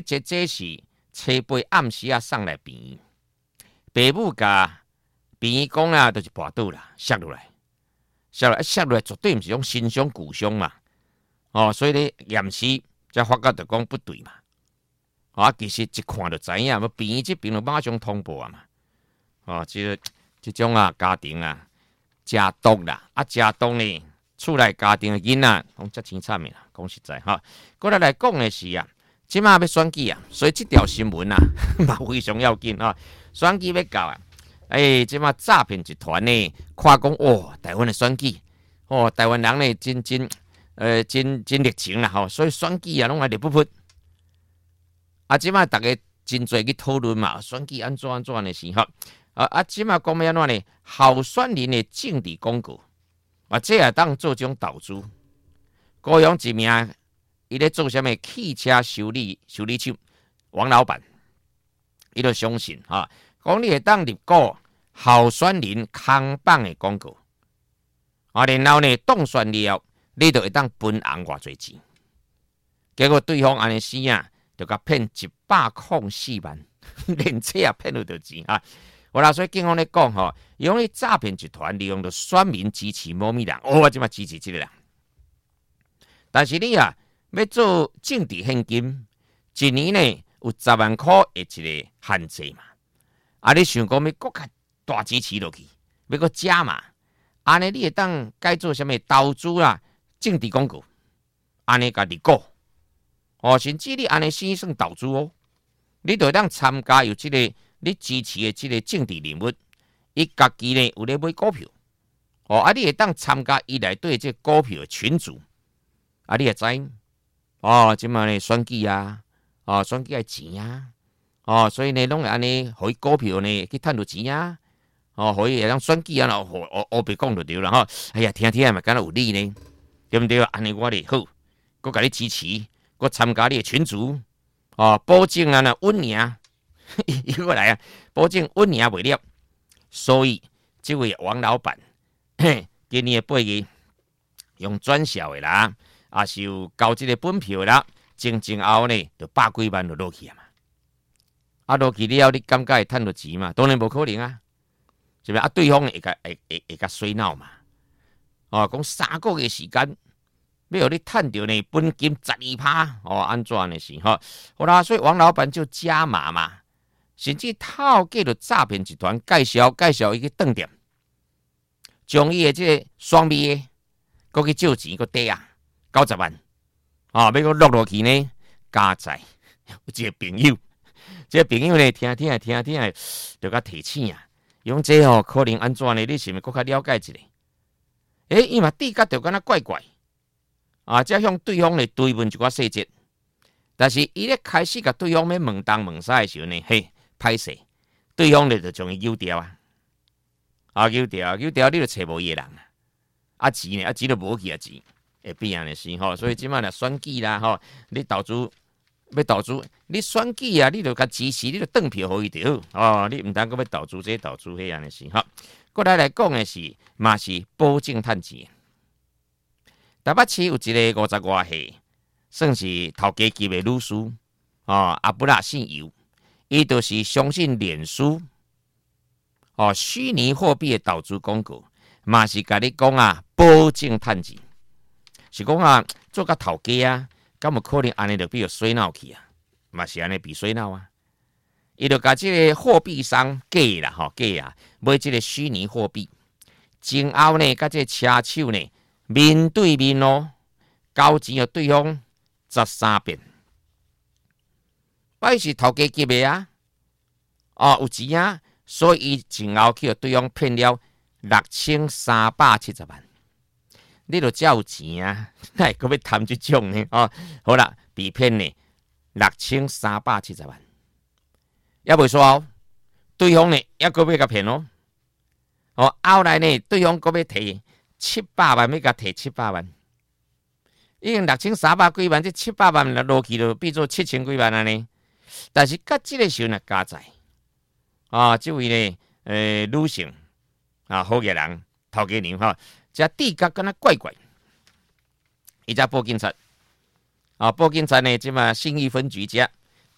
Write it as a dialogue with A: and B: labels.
A: 这是车杯暗时啊送来病，爸母甲病讲啊，就是跋倒啦，摔落来，摔落来绝对毋是用新伤旧伤嘛。所以咧验尸才发觉就讲不对嘛。其实一看就知影，要病这边就马上通报啊嘛。这种啊家庭啊，真毒啦，真毒呢，厝内家庭的囡仔，讲遮凄惨的啦，讲实在哈。过来讲的是啊，即马要选举啊，所以这条新闻啊，嘛非常要紧啊。选举要到啊，即马诈骗集团呢，看讲台湾的选举，台湾人呢真热情啦吼，所以选举啊拢爱热不不。即马大家真侪去讨论嘛，选举安怎的时候，即马讲要安怎呢？候选人的政治广告，这也当做种投资。高阳一名，伊咧做啥物汽车修理厂，王老板，伊就相信讲你会当入股候选人空榜的广告，然后呢当选了，你就会当分红偌侪钱。结果对方安尼死啊！就甲骗104万，连车也骗到着钱啊！好啦，所以警方咧讲用咧诈骗集团利用着选民支持某物人，我即马支持这个人。但是你要做政治现金，一年呢有10万块的一个限制嘛。你想讲要搁较大支持落去，要搁加嘛？安尼你会当改做啥物投资啦、政治广告，安尼甲入股。甚至你安尼先算投资你就当参加有这个你支持的这个政治人物，伊家己呢有咧买股票，你会当参加伊内底这股票的群组，你会知，即马呢选举啊，选举的钱啊，所以呢拢会安尼，互伊股票呢去赚到钱啊，互伊会当选举啊，我别讲就对了哎呀，听嘛，敢若有理呢，对不对？安尼我咧好，我甲你支持。我参加你的群组，保证啊稳赢，伊过来啊，保证稳赢袂了。所以这位王老板，今年的8月用转销的啦，是有交这个本票啦，前后呢就100几万就落去啊嘛。落去了，你感觉会赚到钱嘛？当然无可能啊，是不是？对方会甲衰闹嘛？讲3个月时间。要你赚到呢本金12%，安怎的是好啦，所以王老板就加码嘛，甚至套给了诈骗集团介绍一个顿点，将伊的这个双米的，搁去借钱，搁抵啊90万，要搁落去呢加载。有一个朋友，呢听就甲提醒啊，用这可能安怎呢？你是毋是搁较了解一下？伊嘛底角就敢若怪怪。再向对方来追问一寡细节，但是伊咧开始甲对方要问东问西的时候呢，歹势，对方咧就将伊揪掉揪掉，你就找无伊个人钱就无去钱，会变安尼是所以即摆若选举啦你投资，你选举啊，你就甲支持，你就转票互伊就好你毋通搁要投资这投资迄安尼是过来讲的是，嘛是保证趁钱。台北市有一个50外岁，算是头家级的女士阿布拉姓尤，伊就是相信脸书虚拟货币的投资广告，嘛是甲你讲保证趁钱，是讲做甲头家敢有可能安尼就比较水闹去嘛是安尼比水闹伊就甲这个货币商假买这个虚拟货币，前后呢，甲这车手呢。面对面交钱予对方13遍，摆是头家级的有钱所以伊前后去予对方骗了6370万，你就只有钱哪会搁要贪这种呢？好啦，被骗呢6370万，也未煞对方呢也搁要甲骗后来呢，对方搁要摕700万，要甲摕700万，已经6300几万，这700万落去就变做7000几万呢。但是甲这个时候呢，加载这位呢，女性好个人，头家娘这地角敢若怪怪，伊才报警察，报警察呢，即嘛信义分局遮